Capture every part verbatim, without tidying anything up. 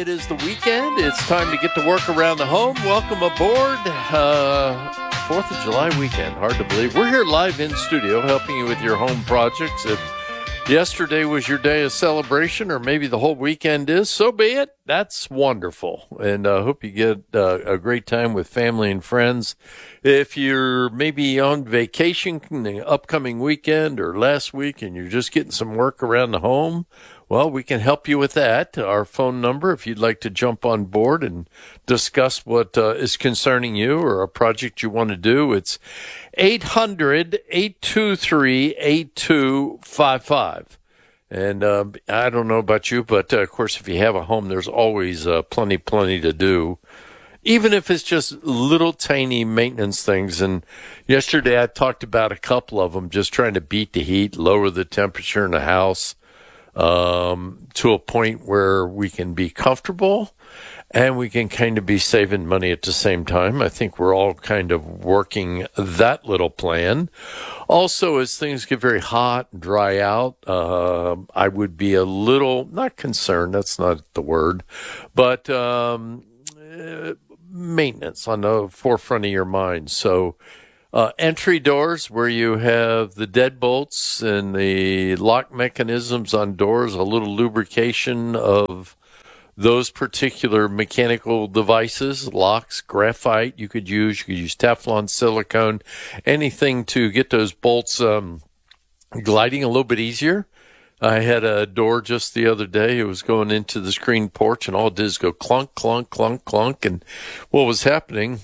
It is the weekend. It's time to get to work around the home. Welcome aboard. Uh, fourth of July weekend. Hard to believe. We're here live in studio helping you with your home projects. If yesterday was your day of celebration, or maybe the whole weekend is, so be it. That's wonderful. And I uh, hope you get uh, a great time with family and friends. If you're maybe on vacation the upcoming weekend or last week and you're just getting some work around the home, well, we can help you with that. Our phone number, if you'd like to jump on board and discuss what uh, is concerning you or a project you want to do, it's eight hundred, eight two three, eight two five five. And uh, I don't know about you, but uh, of course, if you have a home, there's always uh, plenty, plenty to do, even if it's just little tiny maintenance things. And yesterday I talked about a couple of them, just trying to beat the heat, lower the temperature in the house um, to a point where we can be comfortable and we can kind of be saving money at the same time. I think we're all kind of working that little plan. Also, as things get very hot and dry out, uh, I would be a little, not concerned, that's not the word, but um, uh, maintenance on the forefront of your mind. So uh, entry doors where you have the deadbolts and the lock mechanisms on doors, a little lubrication of those particular mechanical devices, locks, graphite you could use. You could use Teflon, silicone, anything to get those bolts um, gliding a little bit easier. I had a door just the other day. It was going into the screen porch, and all it did is go clunk, clunk, clunk, clunk. And what was happening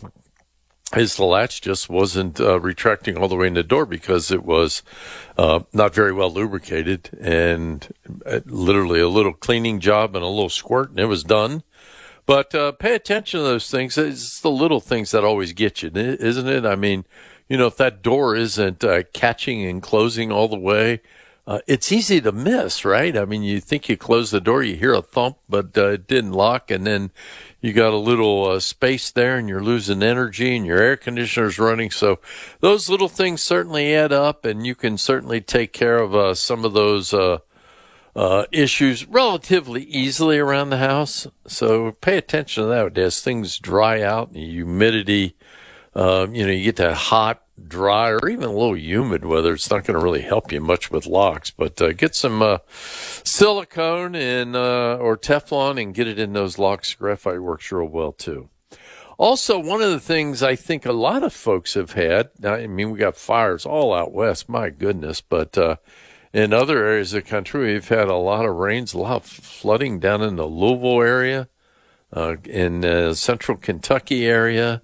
is the latch just wasn't uh, retracting all the way in the door because it was uh, not very well lubricated, and uh, literally a little cleaning job and a little squirt, and it was done. But uh, pay attention to those things. It's the little things that always get you, isn't it? I mean, you know, if that door isn't uh, catching and closing all the way, uh, it's easy to miss, right? I mean, you think you close the door, you hear a thump, but uh, it didn't lock, and then you got a little uh, space there and you're losing energy and your air conditioner's running. So those little things certainly add up, and you can certainly take care of uh, some of those uh, uh, issues relatively easily around the house. So pay attention to that as things dry out and the humidity, uh, you know, you get that hot, dry, or even a little humid weather. It's not going to really help you much with locks, but uh, get some uh, silicone and uh, or Teflon and get it in those locks. Graphite works real well too. Also, one of the things I think a lot of folks have had, I mean, we got fires all out west, my goodness, but uh, in other areas of the country, we've had a lot of rains, a lot of flooding down in the Louisville area, uh, in uh, central Kentucky area.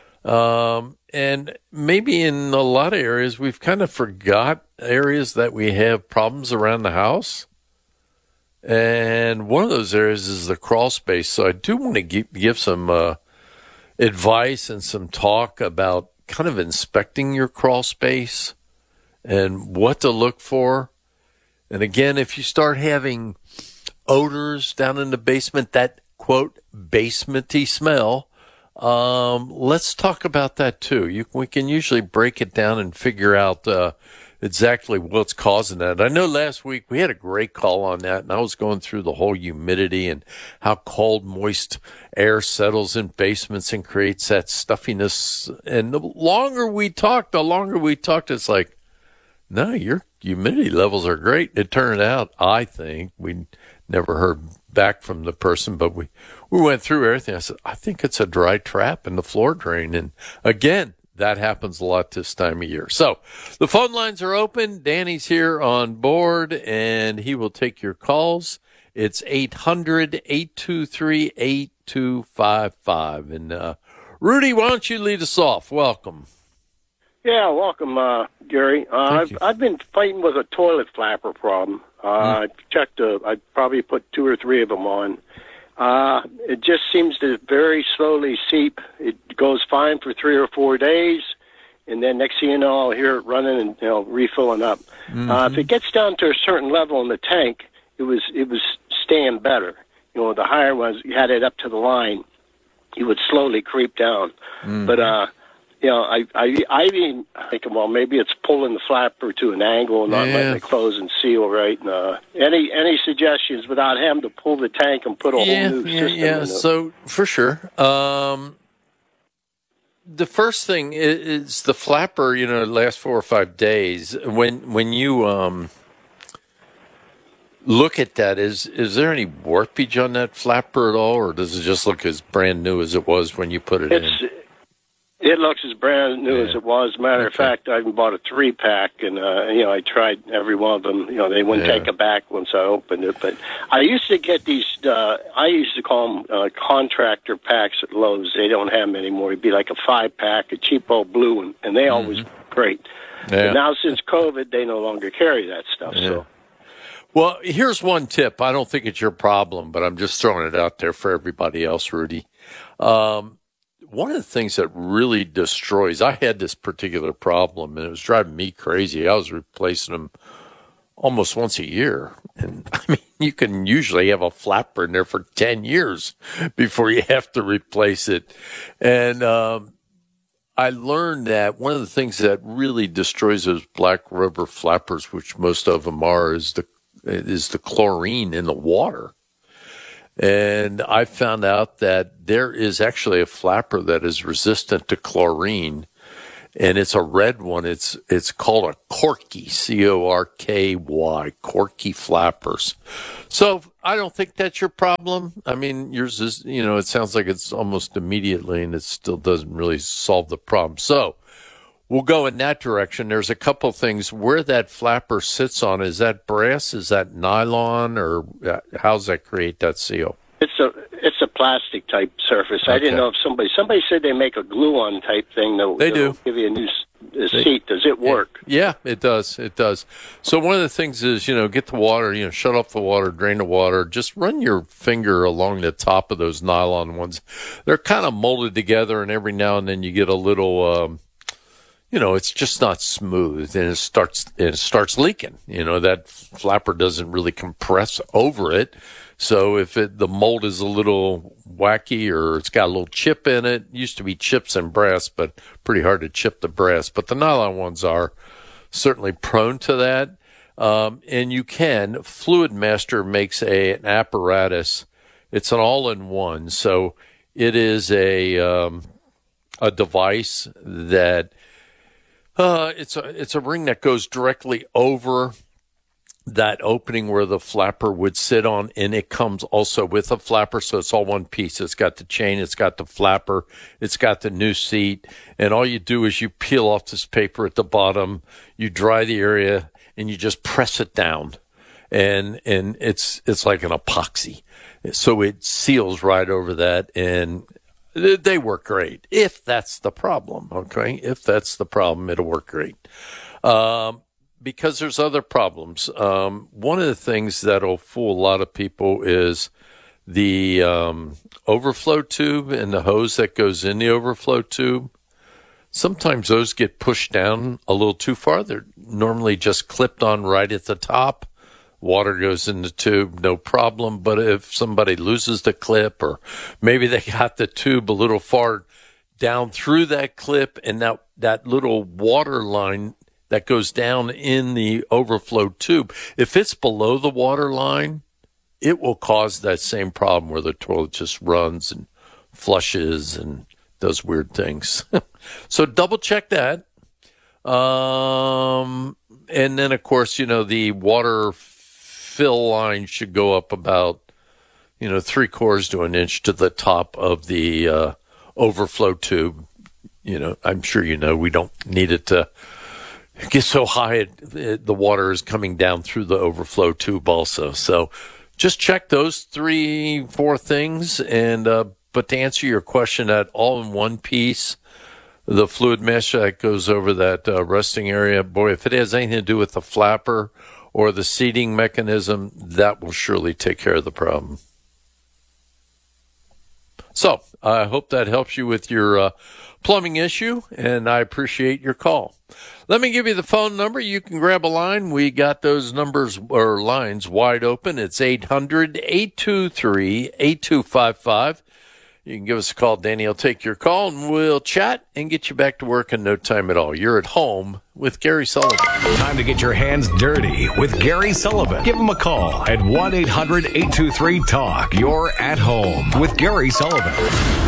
Um, and maybe in a lot of areas, we've kind of forgot areas that we have problems around the house. And one of those areas is the crawl space. So I do want to give, give some uh, advice and some talk about kind of inspecting your crawl space and what to look for. And again, if you start having odors down in the basement, that, quote, basementy smell, Um, let's talk about that too. You, we can usually break it down and figure out uh, exactly what's causing that. I know last week we had a great call on that, and I was going through the whole humidity and how cold, moist air settles in basements and creates that stuffiness. And the longer we talked, the longer we talked, it's like, no, your humidity levels are great. It turned out, I think, we never heard back from the person, but we, we went through everything. I said, I think it's a dry trap in the floor drain. And again, that happens a lot this time of year. So the phone lines are open. Danny's here on board, and he will take your calls. It's eight hundred, eight two three, eight two five five. And uh, Rudy, why don't you lead us off? Welcome. Yeah, welcome, uh, Gary. Uh, I've, you. I've been fighting with a toilet flapper problem. Uh, mm. I've checked, uh, I probably put two or three of them on. Uh, it just seems to very slowly seep. It goes fine for three or four days, and then next thing you know, I'll hear it running and, you know, refilling up. Mm-hmm. Uh, if it gets down to a certain level in the tank, it was it was staying better. You know, the higher ones, you had it up to the line, you would slowly creep down. Mm-hmm. But uh, you know, I, I, I even think, well, maybe it's pulling the flapper to an angle and not Yeah. letting it close and seal right. And, uh, any any suggestions without having to pull the tank and put a Yeah, whole new yeah, system yeah. in it? So for sure, um, the first thing is, is the flapper. You know, last four or five days. When when you um, look at that, is is there any warpage on that flapper at all, or does it just look as brand new as it was when you put it It's in? It looks as brand new Yeah. as it was. Matter of Okay. fact, I even bought a three pack, and uh, you know, I tried every one of them. You know, they wouldn't Yeah. take it back once I opened it. But I used to get these. Uh, I used to call them uh, contractor packs at Lowe's. They don't have them anymore. It'd be like a five pack, a cheap old blue one, and they always were great. Yeah. But now since COVID, they no longer carry that stuff. Yeah. So. Well, here's one tip. I don't think it's your problem, but I'm just throwing it out there for everybody else, Rudy. Um, one of the things that really destroys, I had this particular problem, and it was driving me crazy. I was replacing them almost once a year. And I mean, you can usually have a flapper in there for ten years before you have to replace it. And um, I learned that one of the things that really destroys those black rubber flappers, which most of them are, is the is the chlorine in the water. And I found out that there is actually a flapper that is resistant to chlorine, and it's a red one. It's it's called a Corky, C O R K Y, Corky flappers. So I don't think that's your problem. I mean, yours is, you know, it sounds like it's almost immediately, and it still doesn't really solve the problem. So we'll go in that direction. There's a couple things where that flapper sits on. Is that brass? Is that nylon? Or how's that create that seal? It's a it's a plastic type surface. I Okay. didn't know if somebody somebody said they make a glue-on type thing that They that'll do. give you a new s- a They- seat. Does it work? Yeah, it does. It does. So one of the things is, you know, get the water, you know, shut off the water, drain the water. Just run your finger along the top of those nylon ones. They're kind of molded together, and every now and then you get a little, um, you know, it's just not smooth, and it starts it starts leaking. You know, that flapper doesn't really compress over it. So if it, the mold is a little wacky or it's got a little chip in it, used to be chips and brass, but pretty hard to chip the brass. But the nylon ones are certainly prone to that. Um, and you can, Fluid Master makes a, an apparatus. It's an all-in-one. So it is a, um, a device that, uh, it's a, it's a ring that goes directly over that opening where the flapper would sit on, and it comes also with a flapper, so it's all one piece. It's got the chain, it's got the flapper, it's got the new seat, and all you do is you peel off this paper at the bottom, you dry the area, and you just press it down, and and it's it's like an epoxy, so it seals right over that, and they work great. If that's the problem, okay? If that's the problem, it'll work great. Um, Because there's other problems. Um, one of the things that'll fool a lot of people is the um, overflow tube and the hose that goes in the overflow tube. Sometimes those get pushed down a little too far. They're normally just clipped on right at the top. Water goes in the tube, no problem. But if somebody loses the clip, or maybe they got the tube a little far down through that clip, and that, that little water line that goes down in the overflow tube, if it's below the water line, it will cause that same problem where the toilet just runs and flushes and does weird things. So double check that. Um, and then, of course, you know, the water fill line should go up about, you know, three quarters to an inch to the top of the uh, overflow tube. You know, I'm sure you know we don't need it to get so high it, it, the water is coming down through the overflow tube also. So just check those three, four things. And uh, but to answer your question, that all in one piece, the fluid mesh that goes over that uh, resting area, boy, if it has anything to do with the flapper or the seating mechanism, that will surely take care of the problem. So I hope that helps you with your uh, plumbing issue, and I appreciate your call. Let me give you the phone number. You can grab a line. We got those numbers or lines wide open. It's eight hundred, eight two three, eight two five five. you can give us a call. Danny will take your call, and we'll chat and get you back to work in no time at all. You're at home with Gary Sullivan. Time to get your hands dirty with Gary Sullivan. Give him a call at one eight hundred eight two three talk. You're at home with Gary Sullivan.